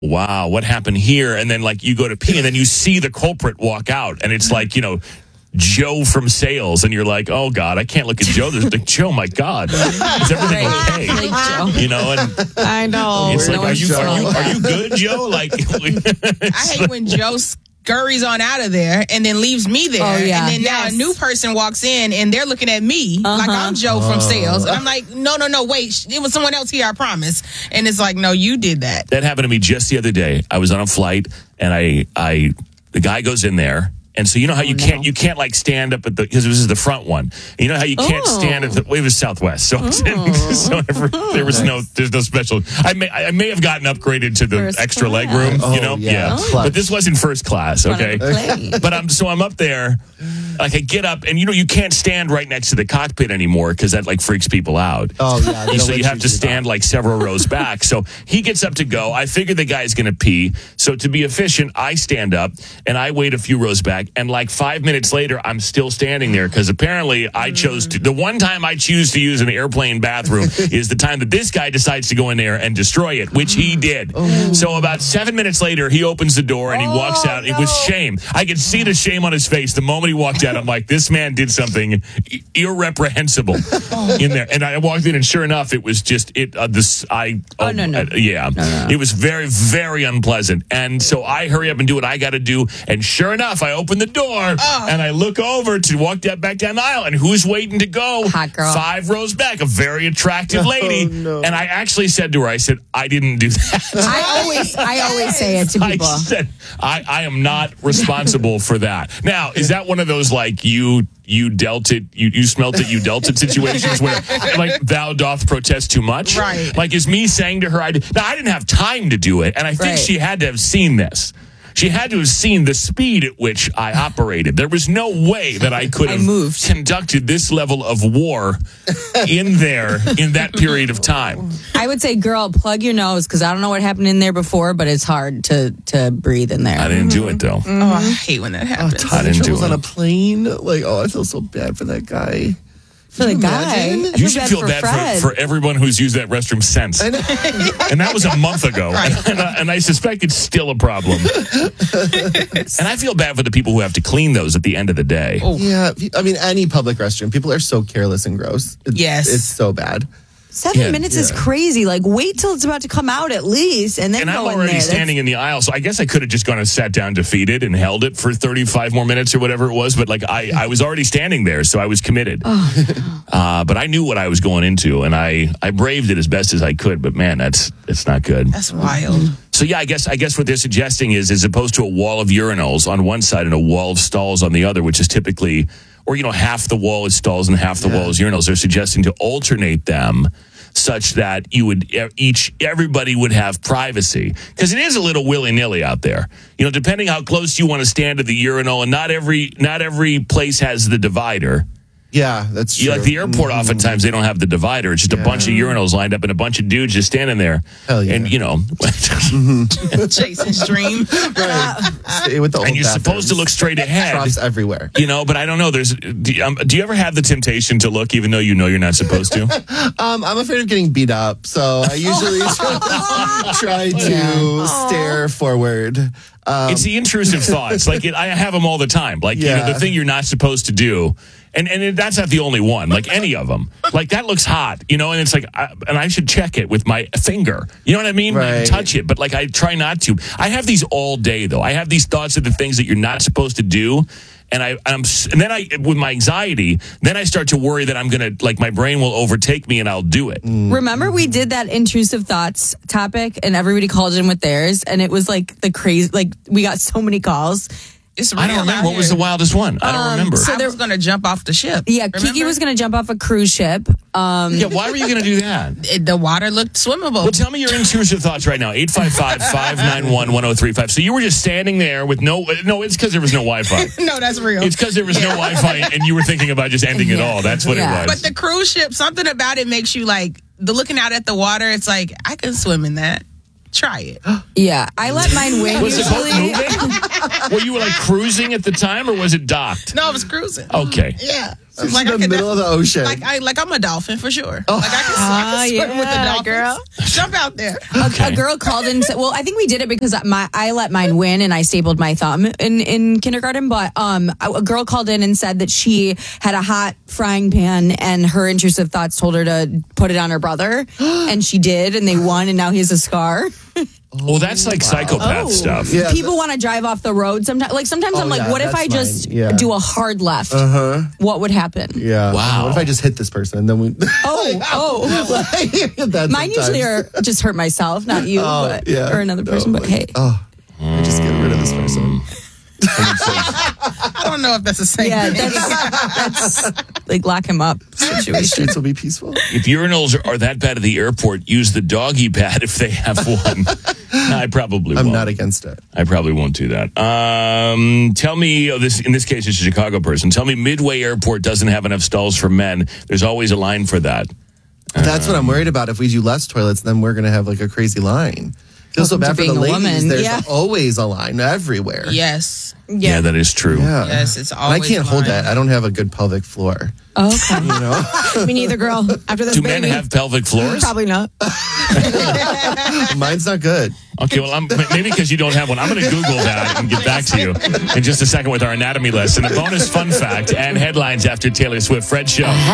wow, what happened here? And then like you go to pee and then you see the culprit walk out and it's like, Joe from sales, and you're like, oh God, I can't look at Joe. There's like, Joe, my God, is everything okay? And I know. It's like, are you good, Joe? Like, I hate when Joe scurries on out of there and then leaves me there. Oh, yeah. And then now a new person walks in and they're looking at me like I'm Joe from sales. And I'm like, no, wait, it was someone else here, I promise. And it's like, no, you did that. That happened to me just the other day. I was on a flight and the guy goes in there. And so you know how you can't like stand up at because this is the front one. And you know how you can't stand at it was Southwest, so there's no special. I may have gotten upgraded to the First extra class. leg room, yeah. But this wasn't first class, okay? But I'm up there, like I get up, and you can't stand right next to the cockpit anymore because that like freaks people out. Oh yeah, So you have to stand like several rows back. So he gets up to go. I figure the guy's going to pee. So to be efficient, I stand up and I wait a few rows back. And like 5 minutes later, I'm still standing there because apparently I chose to. The one time I choose to use an airplane bathroom is the time that this guy decides to go in there and destroy it, which he did. So about 7 minutes later, he opens the door and he walks out. It was shame. I could see the shame on his face the moment he walked out. I'm like, this man did something irreprehensible in there. And I walked in, and sure enough, it was just it. It was very, very unpleasant. And so I hurry up and do what I got to do. And sure enough, I open the door and I look over to walk back down the aisle, and who's waiting to go? Hot girl. 5 rows back, a very attractive lady. No. And I actually said to her, I said, I didn't do that. I always say it to people. I said, I am not responsible for that. Now, is that one of those like you dealt it, you smelt it, you dealt it situations where like thou doth protest too much? Right. Like is me saying to her, I didn't have time to do it. And I think she had to have seen this. She had to have seen the speed at which I operated. There was no way that I could have conducted this level of war in that period of time. I would say, girl, plug your nose, because I don't know what happened in there before, but it's hard to breathe in there. I didn't do it, though. Oh, I hate when that happens. I didn't do it. on a plane. Like, I feel so bad for that guy. For the guy. You should feel bad for everyone who's used that restroom since. And that was a month ago. And I suspect it's still a problem. And I feel bad for the people who have to clean those at the end of the day. Yeah, I mean, any public restroom. People are so careless and gross. It's so bad. 7 minutes is crazy. Like, wait till it's about to come out at least, and then And go I'm in already there. standing in the aisle, so I guess I could have just gone and sat down defeated and held it for 35 more minutes or whatever it was. But like I was already standing there, so I was committed. But I knew what I was going into, and I braved it as best as I could. But man, it's not good. That's wild. So yeah, I guess what they're suggesting is as opposed to a wall of urinals on one side and a wall of stalls on the other, which is typically, or half the wall is stalls and half the wall is urinals. They're suggesting to alternate them such that everybody would have privacy, because it is a little willy-nilly out there. Depending how close you want to stand to the urinal, and not every place has the divider. Yeah, that's true. Like the airport, oftentimes they don't have the divider. It's just a bunch of urinals lined up and a bunch of dudes just standing there. Hell yeah. And Jason's dream. Right. With the old and you're supposed to look straight ahead. Props everywhere. But I don't know. Do you ever have the temptation to look even though you're not supposed to? I'm afraid of getting beat up, so I usually try to stare forward. It's the intrusive thoughts. Like I have them all the time. Like the thing you're not supposed to do. And that's not the only one. Like any of them. Like that looks hot, and it's like, and I should check it with my finger. You know what I mean? Right. Touch it, but like I try not to. I have these all day though. I have these thoughts of the things that you're not supposed to do. And then with my anxiety, then I start to worry that I'm going to, like, my brain will overtake me and I'll do it. Remember we did that intrusive thoughts topic and everybody called in with theirs, and it was like the crazy, like we got so many calls. It's real I don't remember. out What was here. the wildest one? I don't remember. So I was going to jump off the ship. Yeah, remember? Kiki was going to jump off a cruise ship. Yeah, why were you going to do that? The water looked swimmable. Well, tell me your intrusive thoughts right now. 855-591-1035. So you were just standing there with no, it's because there was no Wi-Fi. No, that's real. It's because there was no Wi-Fi and you were thinking about just ending it all. That's what it was. But the cruise ship, something about it makes you like, looking out at the water, it's like, I can swim in that. Try it. Yeah, I let mine win. Was the boat moving? Were you like cruising at the time, or was it docked? No, I was cruising. Okay. Yeah. It's Like, in I the could middle of the ocean. Like I'm a dolphin for sure. Like I can swim with the dolphins. girl. Jump out there. A girl called in and said, well, I think we did it because I let mine win and I stapled my thumb in kindergarten. But a girl called in and said that she had a hot frying pan and her intrusive thoughts told her to put it on her brother. And she did, and they won, and now he has a scar. Well, that's like psychopath stuff. Yeah. People want to drive off the road sometimes. Like sometimes I'm like, yeah, what if I that's just mine. Yeah. do a hard left? What would happen? Yeah. Wow. What if I just hit this person and then we? That's Mine usually are just hurt myself, not you, but, or another person. But hey, I just get rid of this person. I don't know if that's the same yeah, thing. that's like lock him up The situation. streets will be peaceful. If urinals are that bad at the airport, use the doggy pad if they have one. I probably won't. I'm not against it. I probably won't do that. Tell me, in this case, it's a Chicago person. Tell me Midway Airport doesn't have enough stalls for men. There's always a line for that. That's what I'm worried about. If we do less toilets, then we're going to have like a crazy line. Feels so bad for the being a ladies. woman. There's Yeah. always a line everywhere. Yes. Yeah, that is true. Yeah. Yes, it's And always I can't hold mine. that. I don't have a good pelvic floor. Okay. You know, Me neither, girl. After this Do baby, men have pelvic floors? probably not. mine's not good. Okay, well, maybe because you don't have one. I'm going to Google that and get back to you in just a second with our anatomy lesson. A bonus fun fact and headlines after Taylor Swift. Fred Show.